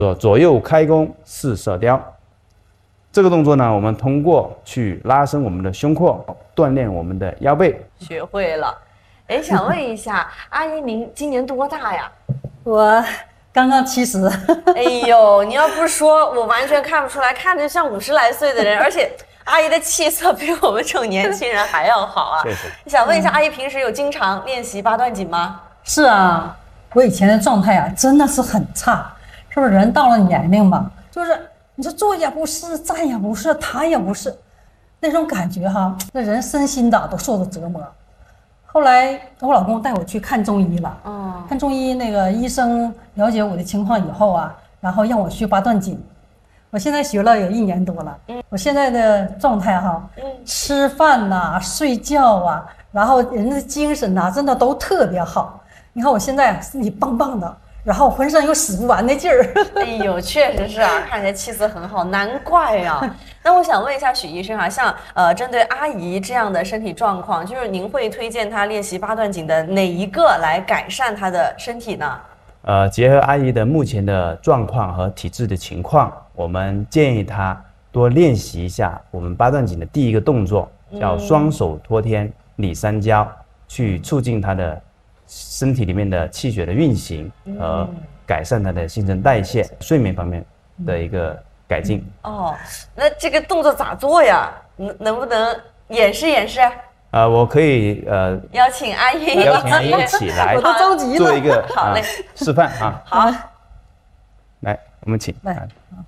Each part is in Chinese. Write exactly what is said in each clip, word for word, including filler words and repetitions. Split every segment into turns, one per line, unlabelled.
左左右开弓四射雕。这个动作呢，我们通过去拉伸我们的胸廓，锻炼我们的腰背。
学会了。哎，想问一下，阿姨您今年多大呀？
我刚刚七十。
哎呦，你要不说，我完全看不出来，看着像五十来岁的人，而且阿姨的气色比我们这种年轻人还要好啊。
谢谢。
想问一下，阿姨平时有经常练习八段锦吗？
是啊，我以前的状态啊，真的是很差。是不是人到了年龄嘛，就是你说坐也不是，站也不是，躺也不是，那种感觉哈，那人身心的都受着折磨。后来我老公带我去看中医了，哦，看中医那个医生了解我的情况以后啊，然后让我学八段锦。我现在学了有一年多了，嗯，我现在的状态哈，嗯，吃饭呐、睡觉啊，然后人的精神呐、真的都特别好。你看我现在身体棒棒的。然后浑身有使不完的劲儿。
哎呦，确实是啊，看起来气色很好，难怪啊。那我想问一下许医生啊，像呃针对阿姨这样的身体状况，就是您会推荐她练习八段锦的哪一个来改善她的身体呢？
呃，结合阿姨的目前的状况和体质的情况，我们建议她多练习一下我们八段锦的第一个动作，叫双手托天理三焦，嗯、去促进她的身体里面的气血的运行和改善它的新陈代谢、睡眠方面的一个改进。
哦，那这个动作咋做呀？能能不能演示演示？
呃，我可以呃
邀请阿姨，
邀请阿姨一起来，
我都着急了，
做一个
好嘞、
啊、示范啊。
好，
来，我们请。
来，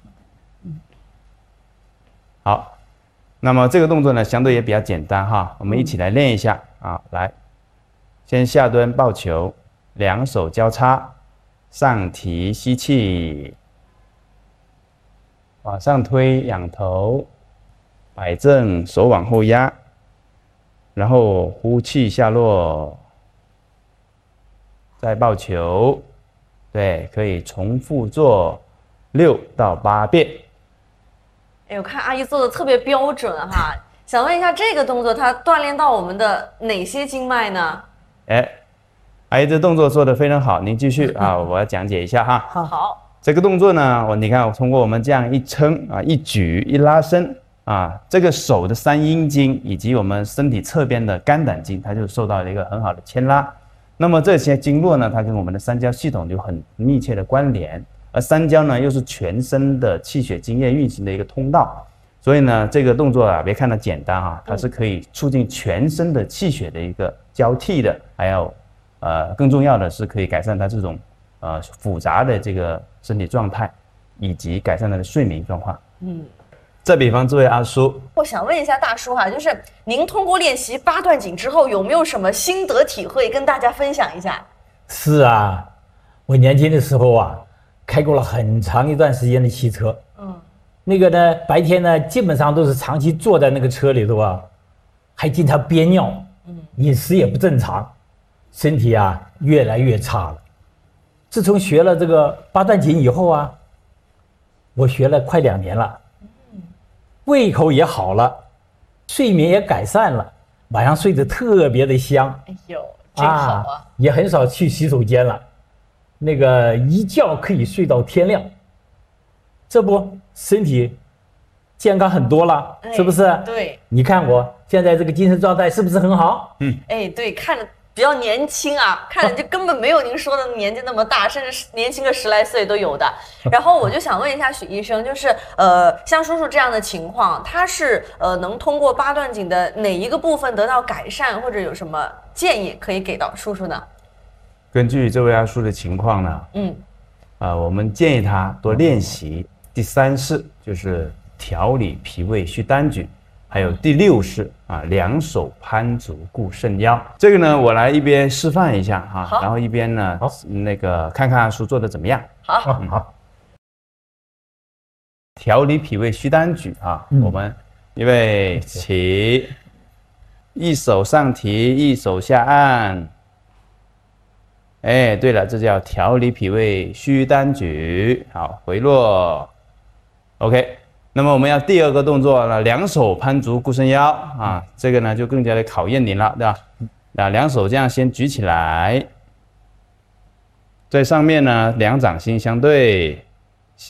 好，那么这个动作呢，相对也比较简单哈，我们一起来练一下啊，来。先下蹲抱球，两手交叉，上提吸气，往上推仰头，摆正手往后压，然后呼气下落，再抱球，对，可以重复做六到八遍。
哎，我看阿姨做的特别标准哈，想问一下这个动作它锻炼到我们的哪些经脉呢？
哎，阿姨这动作做得非常好，您继续啊，我要讲解一下哈。
好，
这个动作呢，我你看，通过我们这样一撑啊，一举一拉伸啊，这个手的三阴经以及我们身体侧边的肝胆经，它就受到了一个很好的牵拉。那么这些经络呢，它跟我们的三焦系统有很密切的关联，而三焦呢，又是全身的气血津液运行的一个通道。所以呢，这个动作啊，别看它简单啊，它是可以促进全身的气血的一个交替的，还有，呃，更重要的是可以改善它这种呃复杂的这个身体状态，以及改善它的睡眠状况。嗯，再比方这位阿叔，
我想问一下大叔哈，就是您通过练习八段锦之后，有没有什么心得体会跟大家分享一下？
是啊，我年轻的时候啊，开过了很长一段时间的汽车。嗯。那个呢，白天呢，基本上都是长期坐在那个车里头啊，还经常憋尿，嗯，饮食也不正常，身体啊越来越差了。自从学了这个八段锦以后啊，我学了快两年了，嗯，胃口也好了，睡眠也改善了，晚上睡得特别的香。
哎呦，真好啊！啊
也很少去洗手间了，那个一觉可以睡到天亮。这不身体健康很多了，哎、是不是？
对，
你看我现在这个精神状态是不是很好？
嗯，哎，对，看着比较年轻啊，看着就根本没有您说的年纪那么大，甚至年轻个十来岁都有的。然后我就想问一下许医生，就是呃，像叔叔这样的情况，他是呃能通过八段锦的哪一个部分得到改善，或者有什么建议可以给到叔叔呢？
根据这位阿叔的情况呢，嗯，啊、呃，我们建议他多练习。第三式就是调理脾胃虚单举，还有第六式啊，两手攀足固肾腰。这个呢，我来一边示范一下哈、啊，然后一边呢，那个看看阿叔做的怎么样。
好，
嗯、好。调理脾胃虚单举啊，嗯、我们预备起，一手上提，一手下按。哎，对了，这叫调理脾胃虚单举。好，回落。OK， 那么我们要第二个动作呢，两手攀足固肾腰啊，这个呢就更加的考验您了，对吧？那两手这样先举起来，在上面呢两掌心相对，